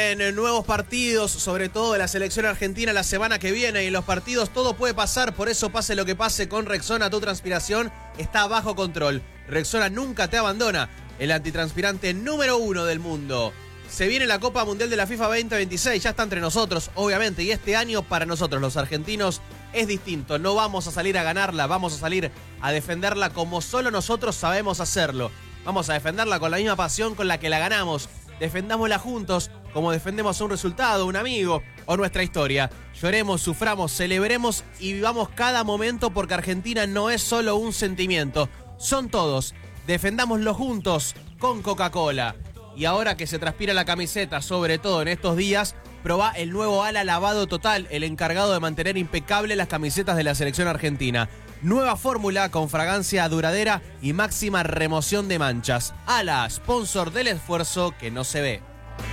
vienen nuevos partidos, sobre todo de la selección argentina la semana que viene, y en los partidos todo puede pasar, por eso pase lo que pase con Rexona, tu transpiración está bajo control. Rexona nunca te abandona, el antitranspirante número 1 del mundo. Se viene la Copa Mundial de la FIFA 2026, ya está entre nosotros, obviamente, y este año para nosotros los argentinos es distinto. No vamos a salir a ganarla, vamos a salir a defenderla como solo nosotros sabemos hacerlo. Vamos a defenderla con la misma pasión con la que la ganamos. Defendámosla juntos, como defendemos un resultado, un amigo o nuestra historia. Lloremos, suframos, celebremos y vivamos cada momento, porque Argentina no es solo un sentimiento, son todos. Defendámoslo juntos con Coca-Cola. Y ahora que se transpira la camiseta, sobre todo en estos días, probá el nuevo Ala Lavado Total, el encargado de mantener impecable las camisetas de la selección argentina. Nueva fórmula con fragancia duradera y máxima remoción de manchas. Ala, sponsor del esfuerzo que no se ve.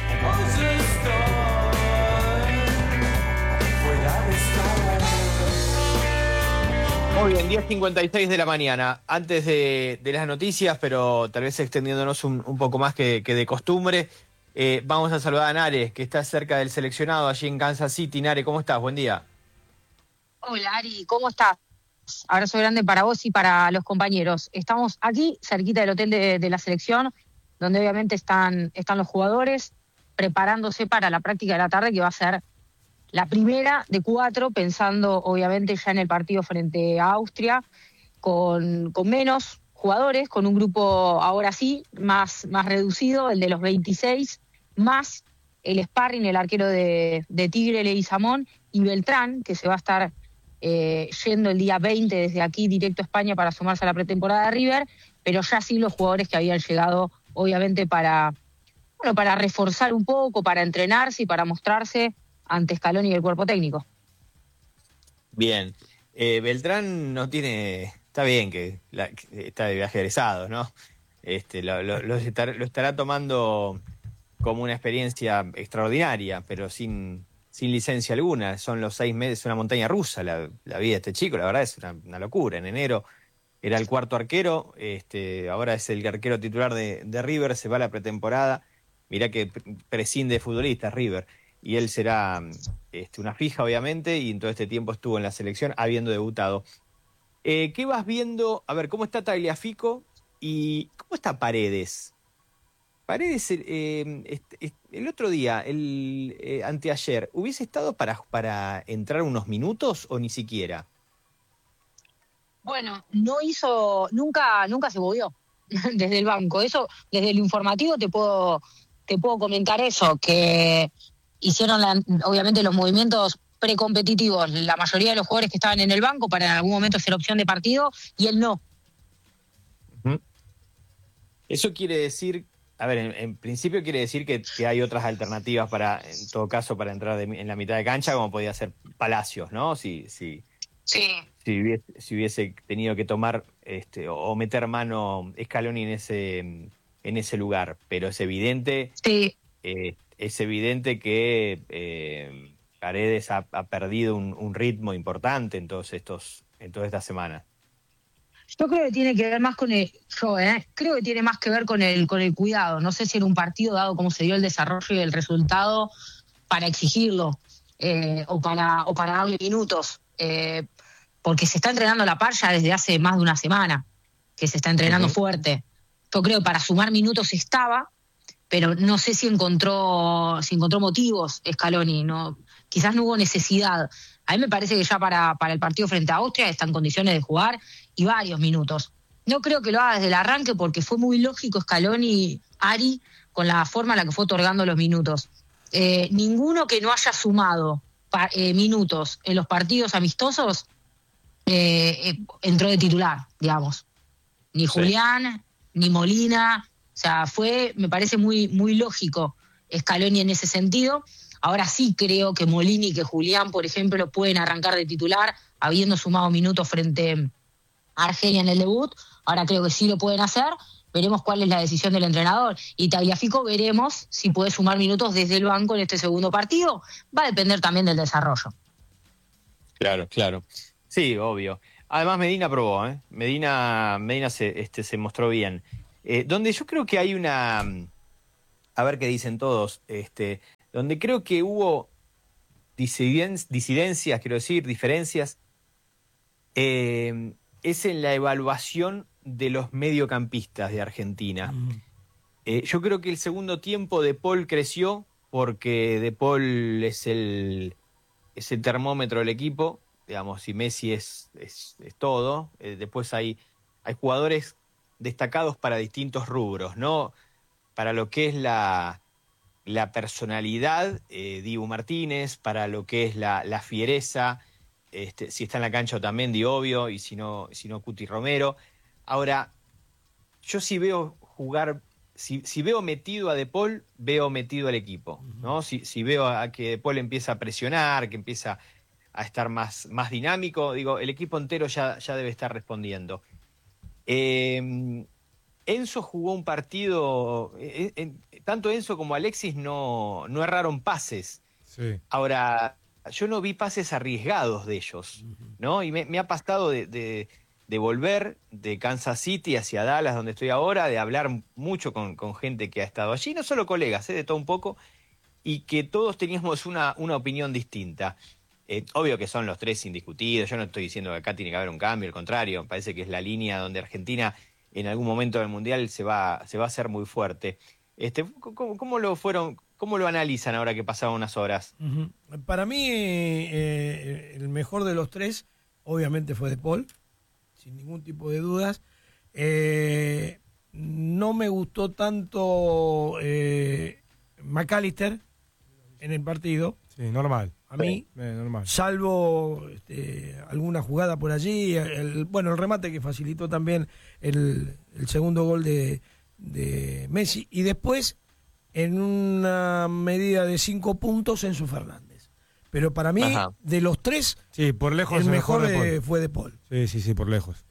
Muy bien, 10:56 de la mañana. Antes de las noticias, pero tal vez extendiéndonos un poco más que de costumbre, vamos a saludar a Nare, que está cerca del seleccionado allí en Kansas City. Nare, ¿cómo estás? Buen día. Hola, Ari, ¿cómo estás? Abrazo grande para vos y para los compañeros. Estamos aquí, cerquita del hotel de la selección, donde obviamente están los jugadores preparándose para la práctica de la tarde, que va a ser la primera de 4, pensando obviamente ya en el partido frente a Austria, con menos jugadores, con un grupo ahora sí más reducido, el de los 26, más el sparring, el arquero de Tigre, Leguizamón, y Beltrán, que se va a estar yendo el día 20 desde aquí directo a España para sumarse a la pretemporada de River, pero ya sí los jugadores que habían llegado obviamente para reforzar un poco, para entrenarse y para mostrarse ante Scaloni y el cuerpo técnico. Bien, Beltrán no tiene, está bien que está de viaje egresados, ¿no? Lo estará tomando como una experiencia extraordinaria, pero sin licencia alguna. Son los 6 meses, una montaña rusa la vida de este chico, la verdad es una locura. En enero era el cuarto arquero, ahora es el arquero titular de River, se va a la pretemporada. Mirá que prescinde de futbolistas River, y él será una fija, obviamente, y en todo este tiempo estuvo en la selección, habiendo debutado. ¿Qué vas viendo? A ver, ¿cómo está Tagliafico y cómo está Paredes? Paredes, el otro día, anteayer, ¿hubiese estado para entrar unos minutos o ni siquiera? Bueno, nunca se movió desde el banco. Eso, desde el informativo te puedo comentar eso, que hicieron obviamente los movimientos precompetitivos, la mayoría de los jugadores que estaban en el banco para en algún momento ser opción de partido, y él no. Eso quiere decir, a ver, en principio quiere decir que hay otras alternativas en todo caso, para entrar en la mitad de cancha, como podía ser Palacios, ¿no? Sí. Si hubiese tenido que tomar o meter mano Scaloni en ese lugar, pero es evidente. Sí. Es evidente que Paredes ha perdido un ritmo importante en todas estas semanas. Yo creo que tiene que ver más creo que tiene más que ver con el cuidado. No sé si en un partido, dado cómo se dio el desarrollo y el resultado, para exigirlo o para darle minutos, porque se está entrenando la par ya desde hace más de una semana, que se está entrenando fuerte. Yo creo que para sumar minutos estaba, pero no sé si encontró motivos Scaloni, no, quizás no hubo necesidad. A mí me parece que ya para el partido frente a Austria está en condiciones de jugar y varios minutos. No creo que lo haga desde el arranque, porque fue muy lógico Scaloni, Ari, con la forma en la que fue otorgando los minutos. Ninguno que no haya sumado minutos en los partidos amistosos entró de titular, digamos. Ni Julián, ni Molina. O sea, me parece muy, muy lógico Scaloni en ese sentido. Ahora sí creo que Molina y que Julián, por ejemplo, pueden arrancar de titular, habiendo sumado minutos frente a Argelia en el debut. Ahora creo que sí lo pueden hacer. Veremos cuál es la decisión del entrenador. Y Tagliafico veremos si puede sumar minutos desde el banco en este segundo partido. Va a depender también del desarrollo. Claro. Sí, obvio. Además Medina probó, ¿eh? Medina se mostró bien. Donde yo creo que hay a ver qué dicen todos, donde creo que hubo disidencias, quiero decir, diferencias, es en la evaluación de los mediocampistas de Argentina. Yo creo que el segundo tiempo De Paul creció porque De Paul es el termómetro del equipo, digamos, y Messi es todo. Después hay jugadores destacados para distintos rubros, ¿no? Para lo que es la personalidad, Dibu Martínez, para lo que es la fiereza, si está en la cancha Otamendi, obvio, y si no Cuti Romero. Ahora, yo sí veo jugar, si veo metido a De Paul, veo metido al equipo, ¿no? Si veo a que De Paul empieza a presionar, que empieza a estar más dinámico, digo, el equipo entero ya debe estar respondiendo. Enzo jugó un partido, tanto Enzo como Alexis no erraron pases. Sí. Ahora, yo no vi pases arriesgados de ellos, ¿no? Y me ha pasado de volver de Kansas City hacia Dallas, donde estoy ahora, de hablar mucho con gente que ha estado allí, no solo colegas, de todo un poco, y que todos teníamos una opinión distinta. Obvio que son los tres indiscutidos, yo no estoy diciendo que acá tiene que haber un cambio, al contrario, parece que es la línea donde Argentina en algún momento del Mundial se va a hacer muy fuerte. ¿Cómo lo analizan ahora que pasaron unas horas? Para mí, el mejor de los tres, obviamente, fue De Paul, sin ningún tipo de dudas. No me gustó tanto McAllister en el partido. Sí, normal. A mí, normal. salvo alguna jugada por allí, el remate que facilitó también el segundo gol de Messi, y después, en una medida de 5 puntos, Enzo Fernández. Pero para mí, de los tres, sí, por lejos el mejor fue De Paul. Sí, por lejos.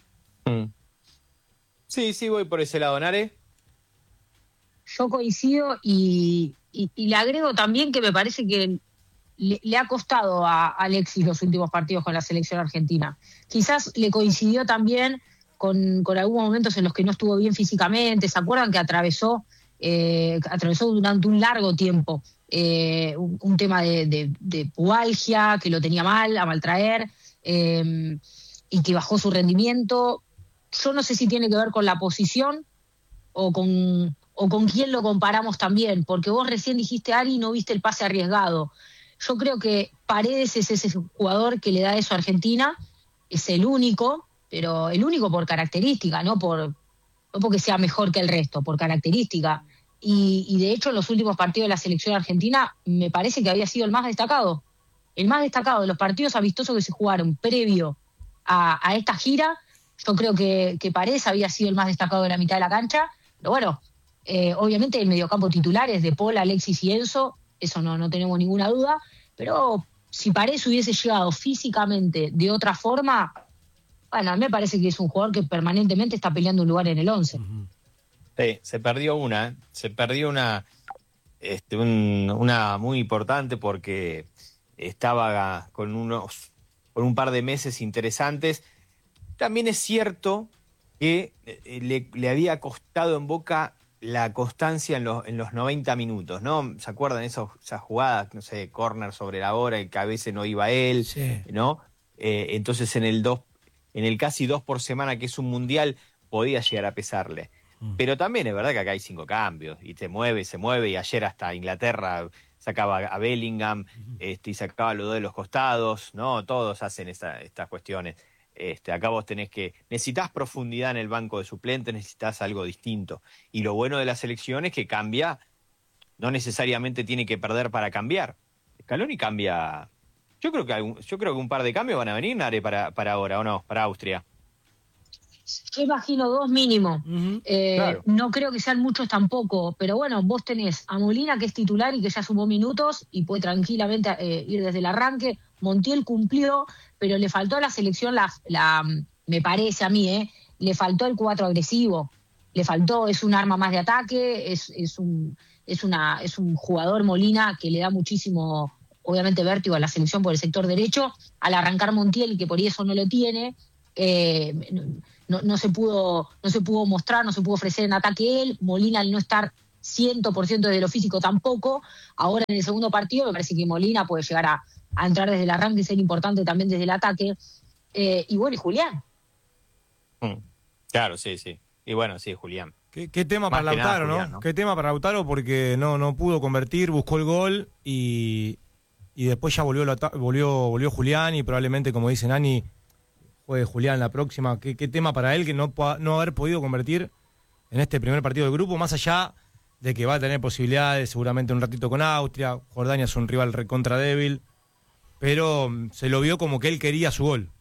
Sí, voy por ese lado, Nare. Yo coincido y le agrego también que me parece que le ha costado a Alexis los últimos partidos con la selección argentina. Quizás le coincidió también con algunos momentos en los que no estuvo bien físicamente. ¿Se acuerdan que atravesó durante un largo tiempo un tema de pubalgia, que lo tenía a maltraer, y que bajó su rendimiento? Yo no sé si tiene que ver con la posición o con quién lo comparamos también, porque vos recién dijiste, Ari, no viste el pase arriesgado. Yo creo que Paredes es ese jugador que le da eso a Argentina, es el único, pero el único por característica, no porque sea mejor que el resto, por característica. Y de hecho en los últimos partidos de la selección argentina me parece que había sido el más destacado. El más destacado de los partidos amistosos que se jugaron previo a esta gira. Yo creo que Paredes había sido el más destacado de la mitad de la cancha. Pero bueno, obviamente el mediocampo titular es De Paul, Alexis y Enzo, eso no tenemos ninguna duda. Pero si Paredes hubiese llegado físicamente de otra forma, bueno, a mí me parece que es un jugador que permanentemente está peleando un lugar en el 11. Sí, se perdió una muy importante porque estaba con un par de meses interesantes. También es cierto que le había costado en Boca la constancia en los 90 minutos, ¿no? ¿Se acuerdan esas jugadas, no sé, córner sobre la hora, que a veces no iba él, sí, ¿no? Entonces en el casi 2 por semana, que es un mundial, podía llegar a pesarle. Pero también es verdad que acá hay 5 cambios, y se mueve, y ayer hasta Inglaterra sacaba a Bellingham, y sacaba los dos de los costados, ¿no? Todos hacen estas cuestiones. Acá vos necesitas profundidad en el banco de suplentes, necesitas algo distinto. Y lo bueno de la selección es que cambia, no necesariamente tiene que perder para cambiar. Scaloni cambia. Yo creo que un par de cambios van a venir, Nare, para ahora, ¿o no? Para Austria. Yo imagino 2 mínimo. Claro. No creo que sean muchos tampoco, pero bueno, vos tenés a Molina, que es titular y que ya sumó minutos y puede tranquilamente ir desde el arranque. Montiel cumplió, pero le faltó a la selección me parece a mí, le faltó el 4 agresivo. Le faltó, es un arma más de ataque, es un jugador, Molina, que le da muchísimo, obviamente, vértigo a la selección por el sector derecho. Al arrancar Montiel, que por eso no lo tiene, no se pudo mostrar, no se pudo ofrecer en ataque él. Molina, al no estar 100% desde lo físico tampoco. Ahora en el segundo partido me parece que Molina puede llegar a entrar desde el arranque y ser importante también desde el ataque. Y bueno, y Julián. Claro, sí. Y bueno, sí, Julián. ¿Qué tema Más para que nada, Lautaro, Julián, ¿no? ¿no? Qué tema para Lautaro porque no pudo convertir, buscó el gol y después ya volvió Julián y probablemente, como dice Nani, juegue Julián la próxima. ¿Qué tema para él que no haber podido convertir en este primer partido del grupo, más allá de que va a tener posibilidades seguramente un ratito con Austria? Jordania es un rival recontra débil, pero se lo vio como que él quería su gol.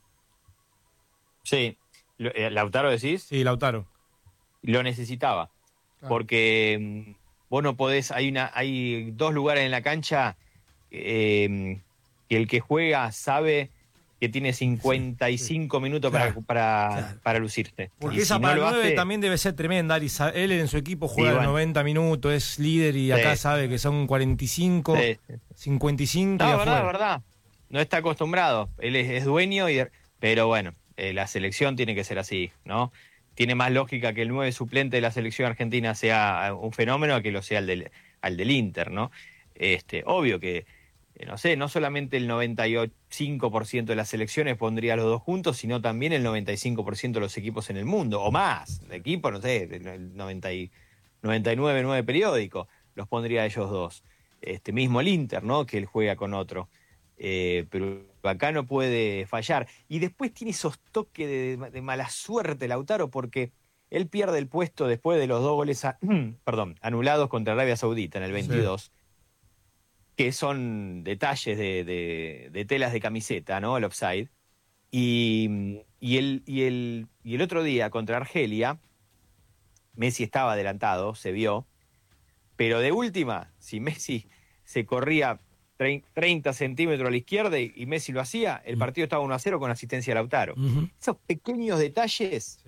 Sí. ¿Lautaro decís? Sí, Lautaro. Lo necesitaba. Claro. Porque vos no podés, hay dos lugares en la cancha que el que juega sabe que tiene 55 minutos para lucirte. Porque Y esa si para no lo 9 hace, también debe ser tremenda. Él en su equipo juega Y bueno. 90 minutos, es líder y acá sabe que son 45, Sí. 55 y No, afuera. verdad. No está acostumbrado. Él es dueño, pero bueno, la selección tiene que ser así, ¿no? Tiene más lógica que el 9 suplente de la selección argentina sea un fenómeno a que lo sea al del Inter, ¿no? Obvio que, no sé, no solamente el 95% de las selecciones pondría a los dos juntos, sino también el 95% de los equipos en el mundo, o más, de equipo, no sé, el 99 periódico, los pondría a ellos dos. Mismo el Inter, ¿no? Que él juega con otro. Pero acá no puede fallar. Y después tiene esos toques de mala suerte Lautaro, porque él pierde el puesto después de los 2 goles anulados contra Arabia Saudita en el 22, sí, que son detalles de telas de camiseta, ¿no? El offside. Y el otro día contra Argelia, Messi estaba adelantado, se vio, pero de última, si Messi se corría 30 centímetros a la izquierda y Messi lo hacía, el partido estaba 1-0 con asistencia de Lautaro. Esos pequeños detalles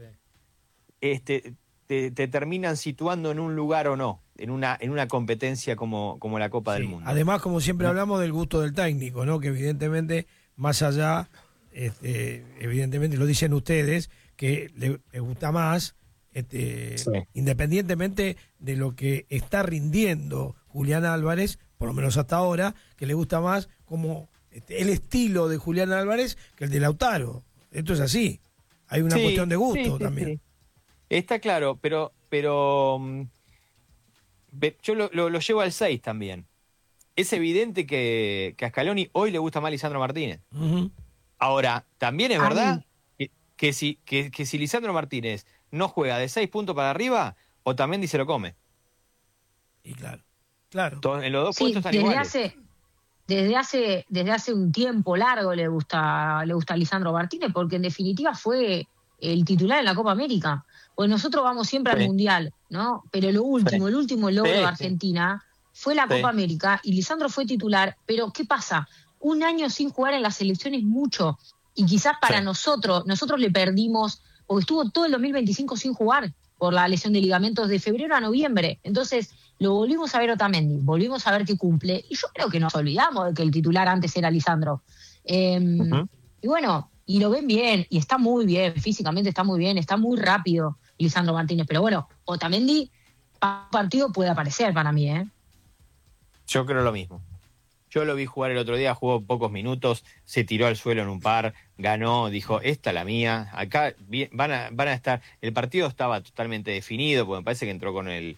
te terminan situando en un lugar o no, en una competencia como la Copa del Mundo. Además, como siempre hablamos del gusto del técnico, ¿no? Que evidentemente, más allá, evidentemente lo dicen ustedes, que le gusta más, independientemente de lo que está rindiendo Julián Álvarez, por lo menos hasta ahora, que le gusta más como el estilo de Julián Álvarez que el de Lautaro. Esto es así. Hay una cuestión de gusto también. Sí. Está claro, pero yo lo llevo al 6 también. Es evidente que a Scaloni hoy le gusta más Lisandro Martínez. Ahora, también es verdad que si Lisandro Martínez no juega de 6 puntos para arriba, Otamendi se lo come. Y claro. En los dos puestos están iguales. Desde hace un tiempo largo le gusta a Lisandro Martínez, porque en definitiva fue el titular en la Copa América. Pues nosotros vamos siempre al Mundial, ¿no? Pero el último logro de Argentina fue la Copa América y Lisandro fue titular. Pero ¿qué pasa? Un año sin jugar en la selección es mucho. Y quizás para nosotros le perdimos, porque estuvo todo el 2025 sin jugar por la lesión de ligamentos de febrero a noviembre. Entonces lo volvimos a ver Otamendi, volvimos a ver que cumple, y yo creo que nos olvidamos de que el titular antes era Lisandro. Y bueno, y lo ven bien, y está muy bien, físicamente está muy bien, está muy rápido Lisandro Martínez, pero bueno, Otamendi para un partido puede aparecer para mí, ¿eh? Yo creo lo mismo. Yo lo vi jugar el otro día, jugó pocos minutos, se tiró al suelo en un par, ganó, dijo, esta es la mía, acá van a estar, el partido estaba totalmente definido, porque me parece que entró con el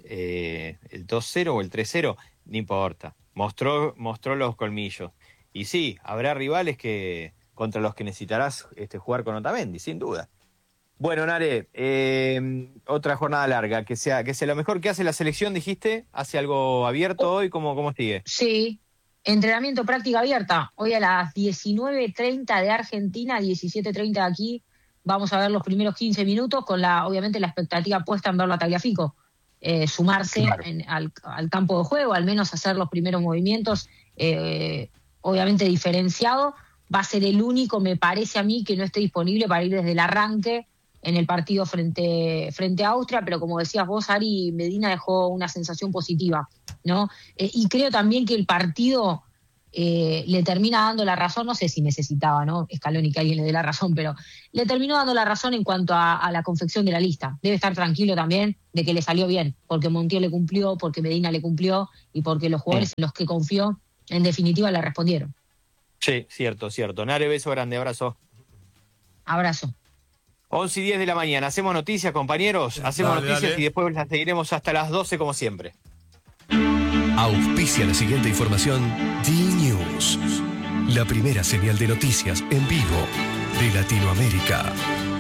2-0 o el 3-0, no importa, mostró los colmillos. Y sí, habrá rivales contra los que necesitarás jugar con Otamendi, sin duda. Bueno, Nare, otra jornada larga, que sea lo mejor que hace la selección, dijiste, ¿hace algo abierto hoy? ¿Cómo sigue? Sí. Entrenamiento práctica abierta, hoy a las 19:30 de Argentina, 17:30 de aquí, vamos a ver los primeros 15 minutos con obviamente la expectativa puesta en verlo a Tagliafico, sumarse al campo de juego, al menos hacer los primeros movimientos, obviamente diferenciado, va a ser el único, me parece a mí, que no esté disponible para ir desde el arranque en el partido frente a Austria, pero como decías vos, Ari, Medina dejó una sensación positiva, ¿no? Y creo también que el partido le termina dando la razón, no sé si necesitaba, ¿no? Scaloni que alguien le dé la razón, pero le terminó dando la razón en cuanto a la confección de la lista. Debe estar tranquilo también de que le salió bien, porque Montiel le cumplió, porque Medina le cumplió y porque los jugadores en los que confió, en definitiva, le respondieron. Sí, cierto. Nare, beso grande, abrazo. Abrazo. 11:10 de la mañana. Hacemos noticias, compañeros. Hacemos noticias dale. y después las seguiremos hasta las 12 como siempre. Auspicia la siguiente información D-News, la primera señal de noticias en vivo de Latinoamérica.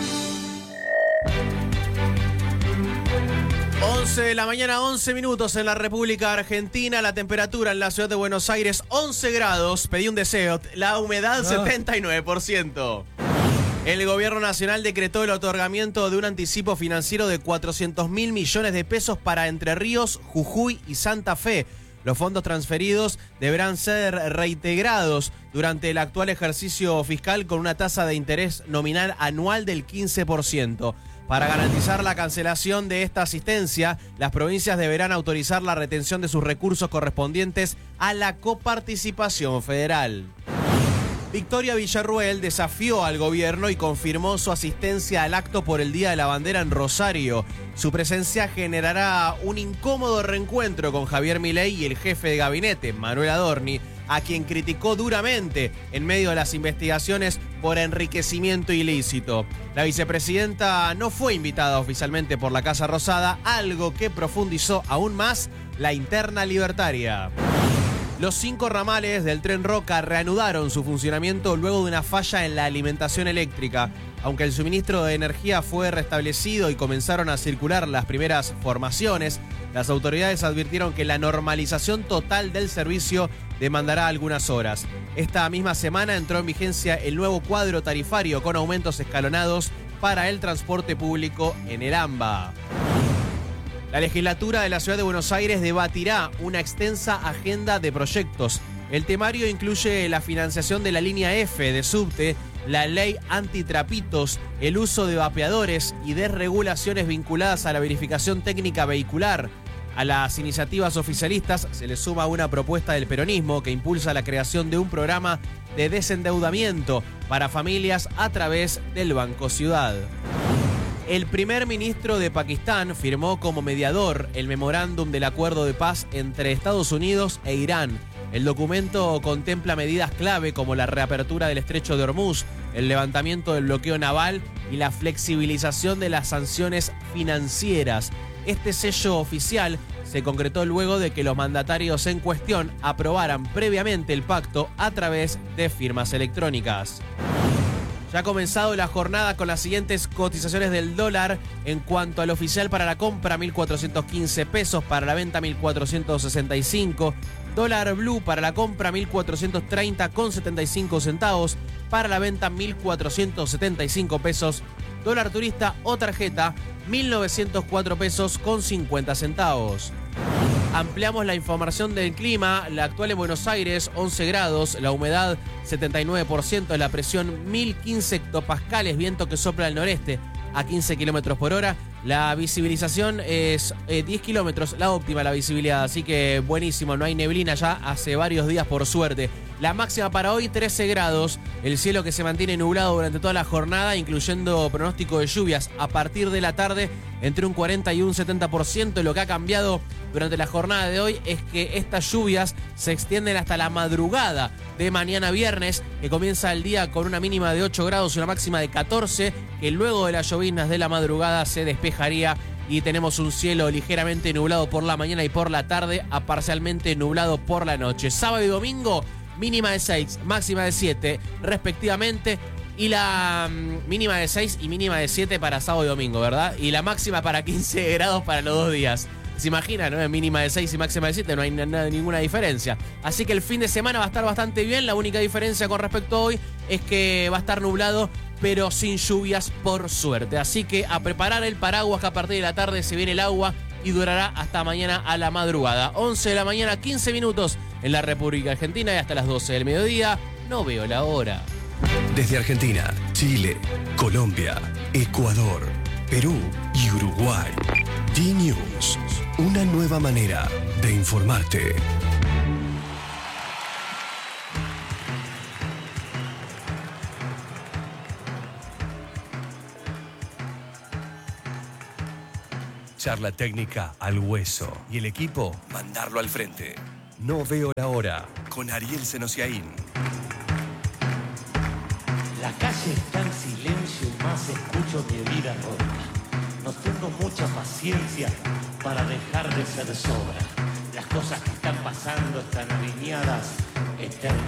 11 de la mañana, 11 minutos en la República Argentina. La temperatura en la ciudad de Buenos Aires, 11 grados. Pedí un deseo. La humedad, 79%. El gobierno nacional decretó el otorgamiento de un anticipo financiero de 400.000 millones de pesos para Entre Ríos, Jujuy y Santa Fe. Los fondos transferidos deberán ser reintegrados durante el actual ejercicio fiscal con una tasa de interés nominal anual del 15%. Para garantizar la cancelación de esta asistencia, las provincias deberán autorizar la retención de sus recursos correspondientes a la coparticipación federal. Victoria Villarruel desafió al gobierno y confirmó su asistencia al acto por el Día de la Bandera en Rosario. Su presencia generará un incómodo reencuentro con Javier Milei y el jefe de gabinete, Manuel Adorni, a quien criticó duramente en medio de las investigaciones por enriquecimiento ilícito. La vicepresidenta no fue invitada oficialmente por la Casa Rosada, algo que profundizó aún más la interna libertaria. Los 5 ramales del Tren Roca reanudaron su funcionamiento luego de una falla en la alimentación eléctrica. Aunque el suministro de energía fue restablecido y comenzaron a circular las primeras formaciones, las autoridades advirtieron que la normalización total del servicio demandará algunas horas. Esta misma semana entró en vigencia el nuevo cuadro tarifario con aumentos escalonados para el transporte público en el AMBA. La legislatura de la Ciudad de Buenos Aires debatirá una extensa agenda de proyectos. El temario incluye la financiación de la línea F de subte, la ley antitrapitos, el uso de vapeadores y desregulaciones vinculadas a la verificación técnica vehicular. A las iniciativas oficialistas se le suma una propuesta del peronismo que impulsa la creación de un programa de desendeudamiento para familias a través del Banco Ciudad. El primer ministro de Pakistán firmó como mediador el memorándum del acuerdo de paz entre Estados Unidos e Irán. El documento contempla medidas clave como la reapertura del estrecho de Hormuz, el levantamiento del bloqueo naval y la flexibilización de las sanciones financieras. Este sello oficial se concretó luego de que los mandatarios en cuestión aprobaran previamente el pacto a través de firmas electrónicas. Ya ha comenzado la jornada con las siguientes cotizaciones del dólar. En cuanto al oficial para la compra, 1.415 pesos, para la venta 1.465. Dólar blue para la compra 1.430,75 centavos, para la venta 1.475 pesos. Dólar turista o tarjeta 1.904 pesos con 50 centavos. Ampliamos la información del clima. La actual en Buenos Aires, 11 grados, la humedad 79%, la presión 1015 hectopascales, viento que sopla al noreste a 15 kilómetros por hora. La visibilización es 10 kilómetros, la óptima la visibilidad, así que buenísimo, no hay neblina ya hace varios días por suerte. La máxima para hoy 13 grados, el cielo que se mantiene nublado durante toda la jornada, incluyendo pronóstico de lluvias a partir de la tarde entre un 40 y un 70%. Lo que ha cambiado durante la jornada de hoy es que estas lluvias se extienden hasta la madrugada de mañana viernes, que comienza el día con una mínima de 8 grados y una máxima de 14, que luego de las lloviznas de la madrugada se despejaría y tenemos un cielo ligeramente nublado por la mañana y por la tarde, a parcialmente nublado por la noche. Sábado y domingo, mínima de 6, máxima de 7 respectivamente, y la mínima de 6 y mínima de 7 para sábado y domingo, ¿verdad? Y la máxima para 15 grados para los 2 días. Se imagina, ¿no? Mínima de 6 y máxima de 7, no hay ninguna diferencia. Así que el fin de semana va a estar bastante bien. La única diferencia con respecto a hoy es que va a estar nublado, pero sin lluvias por suerte. Así que a preparar el paraguas, que a partir de la tarde se viene el agua y durará hasta mañana a la madrugada. 11 de la mañana, 15 minutos en la República Argentina, y hasta las 12 del mediodía. No veo la hora. Desde Argentina, Chile, Colombia, Ecuador, Perú y Uruguay. D-News, una nueva manera de informarte. Charla técnica al hueso. Y el equipo, mandarlo al frente. No veo la hora. Con Ariel Senosiaín. La calle está en silencio y más escucho mi vida rota. No tengo mucha paciencia para dejar de ser sobra. Las cosas que están pasando están alineadas eternamente.